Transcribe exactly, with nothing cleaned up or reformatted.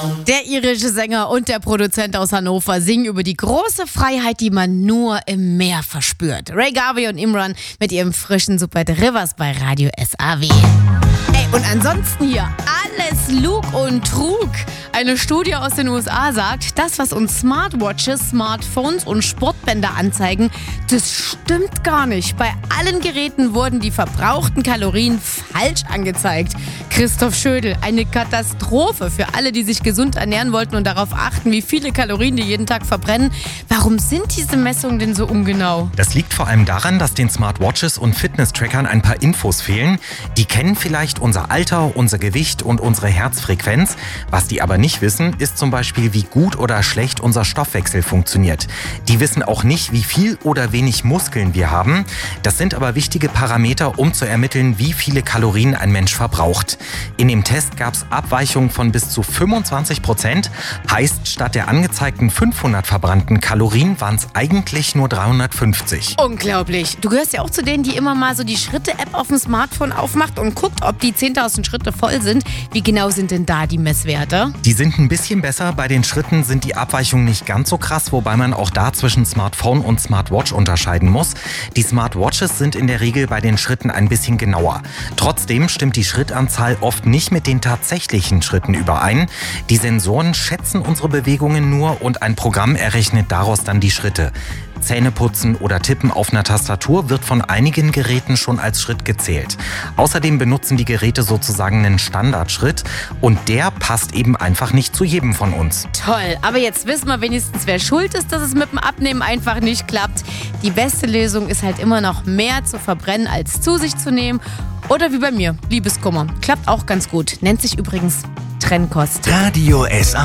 Der irische Sänger und der Produzent aus Hannover singen über die große Freiheit, die man nur im Meer verspürt. Ray Garvey und Imran mit ihrem frischen Super Rivers bei Radio S A W. Ey, und ansonsten hier alles Lug und Trug. Eine Studie aus den U S A sagt, das, was uns Smartwatches, Smartphones und Sportbänder anzeigen, das stimmt gar nicht. Bei allen Geräten wurden die verbrauchten Kalorien falsch angezeigt. Christoph Schödel, eine Katastrophe für alle, die sich gesund ernähren wollten und darauf achten, wie viele Kalorien die jeden Tag verbrennen. Warum sind diese Messungen denn so ungenau? Das liegt vor allem daran, dass den Smartwatches und Fitness-Trackern ein paar Infos fehlen. Die kennen vielleicht unser Alter, unser Gewicht und unsere Herzfrequenz. Was die aber nicht wissen, ist zum Beispiel, wie gut oder schlecht unser Stoffwechsel funktioniert. Die wissen auch nicht, wie viel oder wenig Muskeln wir haben. Das sind aber wichtige Parameter, um zu ermitteln, wie viele Kalorien ein Mensch verbraucht. In dem Test gab es Abweichungen von bis zu fünfundzwanzig Prozent. Heißt, statt der angezeigten fünfhundert verbrannten Kalorien waren es eigentlich nur dreihundertfünfzig. Unglaublich. Du gehörst ja auch zu denen, die immer mal so die Schritte-App auf dem Smartphone aufmacht und guckt, ob die zehntausend Schritte voll sind. Wie genau sind denn da die Messwerte? Die sind ein bisschen besser. Bei den Schritten sind die Abweichungen nicht ganz so krass, wobei man auch da zwischen Smartphone und Smartwatch unterscheiden muss. Die Smartwatches sind in der Regel bei den Schritten ein bisschen genauer. Trotzdem stimmt die Schrittanzahl oft nicht mit den tatsächlichen Schritten überein. Die Sensoren schätzen unsere Bewegungen nur und ein Programm errechnet daraus dann die Schritte. Zähneputzen oder Tippen auf einer Tastatur wird von einigen Geräten schon als Schritt gezählt. Außerdem benutzen die Geräte sozusagen einen Standardschritt und der passt eben einfach nicht zu jedem von uns. Toll, aber jetzt wissen wir wenigstens, wer schuld ist, dass es mit dem Abnehmen einfach nicht klappt. Die beste Lösung ist halt immer noch mehr zu verbrennen als zu sich zu nehmen. Oder wie bei mir, Liebeskummer. Klappt auch ganz gut. Nennt sich übrigens Trennkost. Radio S A W.